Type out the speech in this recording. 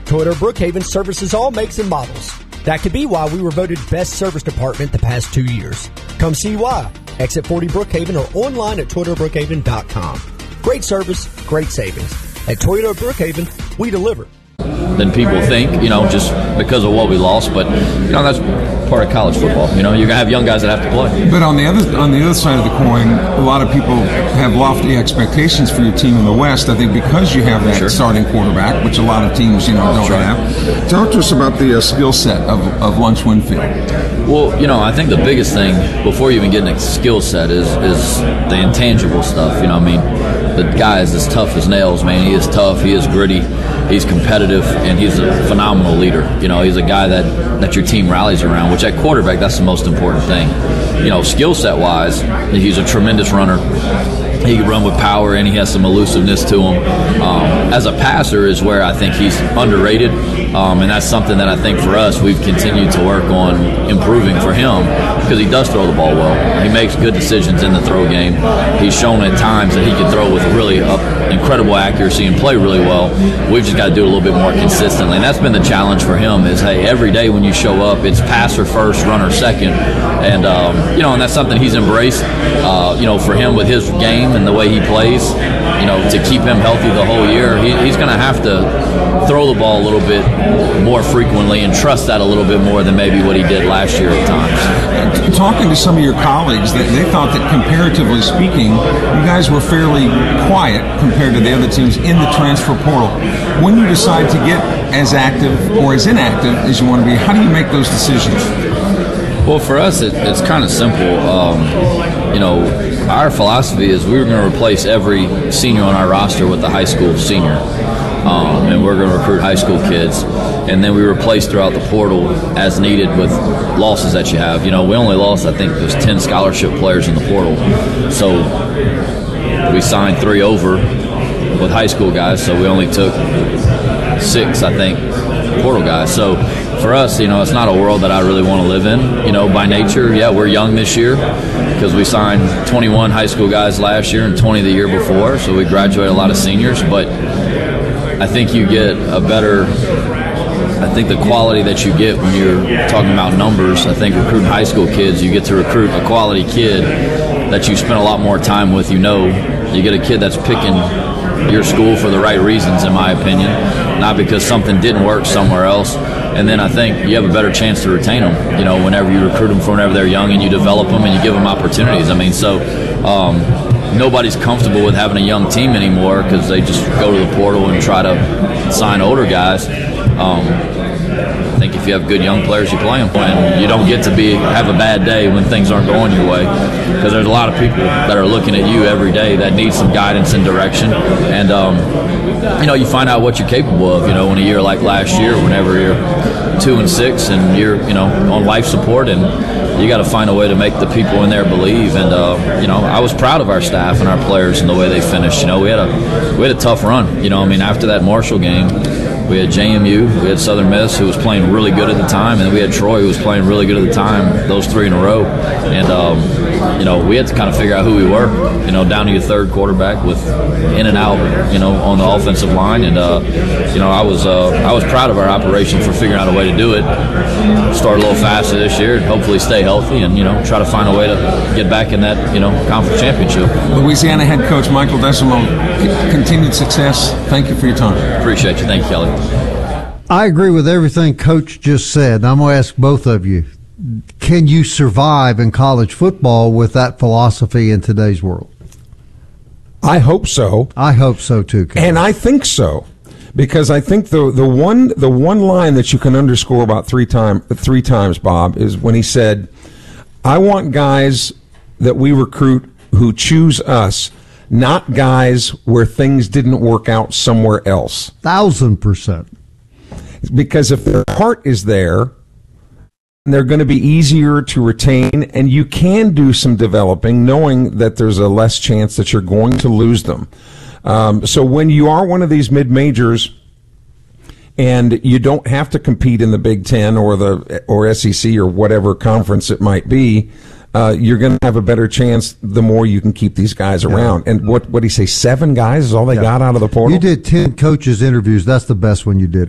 Toyota Brookhaven services all makes and models. That could be why we were voted best service department the past 2 years. Come see why. Exit 40 Brookhaven or online at ToyotaBrookhaven.com. Great service, great savings. At Toyota Brookhaven, we deliver. Than people think, just because of what we lost. But, that's part of college football. You're going to have young guys that have to play. But on the other side of the coin, a lot of people have lofty expectations for your team in the West. I think because you have that starting quarterback, which a lot of teams, don't have. Talk to us about the skill set of Lunch Winfield. Well, I think the biggest thing before you even get into skill set is the intangible stuff. The guy is as tough as nails, man. He is tough. He is gritty. He's competitive, and he's a phenomenal leader. He's a guy that your team rallies around, which at quarterback, that's the most important thing. Skill set-wise, he's a tremendous runner. He can run with power, and he has some elusiveness to him. As a passer is where I think he's underrated, and that's something that I think for us we've continued to work on improving for him because he does throw the ball well. He makes good decisions in the throw game. He's shown at times that he can throw with really incredible accuracy and play really well. We've just got to do it a little bit more consistently, and that's been the challenge for him is, hey, every day when you show up, it's passer first, runner second, and and that's something he's embraced, for him with his game and the way he plays, to keep him healthy the whole year, he's going to have to throw the ball a little bit more frequently and trust that a little bit more than maybe what he did last year at times. Talking to some of your colleagues, they thought that comparatively speaking, you guys were fairly quiet compared to the other teams in the transfer portal. When you decide to get as active or as inactive as you want to be, how do you make those decisions? Well, for us, it's kind of simple. Our philosophy is we're going to replace every senior on our roster with a high school senior. And we're going to recruit high school kids. And then we replace throughout the portal as needed with losses that you have. We only lost, I think, there's 10 scholarship players in the portal. So we signed 3 over with high school guys, so we only took 6, I think, portal guys. So for us, it's not a world that I really want to live in. By nature, we're young this year because we signed 21 high school guys last year and 20 the year before, so we graduated a lot of seniors. But I think you get the quality that you get when you're talking about numbers, I think recruiting high school kids, you get to recruit a quality kid that you spend a lot more time with. You get a kid that's picking your school for the right reasons, in my opinion, not because something didn't work somewhere else. And then I think you have a better chance to retain them, whenever you recruit them from whenever they're young and you develop them and you give them opportunities. Nobody's comfortable with having a young team anymore because they just go to the portal and try to sign older guys. I think if you have good young players, you play them. And you don't get to have a bad day when things aren't going your way because there's a lot of people that are looking at you every day that need some guidance and direction. And, you find out what you're capable of, in a year like last year, whenever you're 2-6 and you're, on life support, and you got to find a way to make the people in there believe. And, I was proud of our staff and our players and the way they finished. We had a tough run, after that Marshall game. We had JMU, we had Southern Miss, who was playing really good at the time, and then we had Troy, who was playing really good at the time, those 3 in a row. And, we had to kind of figure out who we were, down to your third quarterback with in and out, on the offensive line. And, I was proud of our operation for figuring out a way to do it. Start a little faster this year and hopefully stay healthy and, try to find a way to get back in that, conference championship. Louisiana head coach Michael Desormeaux, continued success. Thank you for your time. Appreciate you. Thank you, Kelly. I agree with everything Coach just said. I'm going to ask both of you, can you survive in college football with that philosophy in today's world? I hope so. I hope so too, Coach. And I think so. Because I think the one line that you can underscore about three times, Bob, is when he said, I want guys that we recruit who choose us, not guys where things didn't work out somewhere else. 1,000%. Because if their heart is there, they're going to be easier to retain, and you can do some developing knowing that there's a less chance that you're going to lose them. So when you are one of these mid-majors and you don't have to compete in the Big Ten or SEC or whatever conference it might be, you're going to have a better chance the more you can keep these guys around. And what did he say, 7 guys is all they got out of the portal? You did 10 coaches interviews. That's the best one you did.